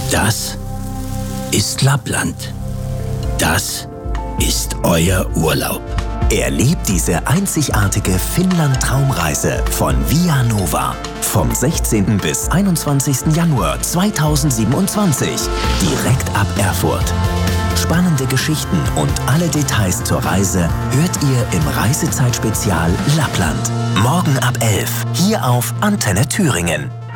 Das ist Lappland. Das ist euer Urlaub. Erlebt diese einzigartige Finnland-Traumreise von Via Nova. Vom 16. bis 21. Januar 2027. Direkt ab Erfurt. Spannende Geschichten und alle Details zur Reise hört ihr im Reisezeitspezial Lappland. Morgen ab 11. Hier auf Antenne Thüringen.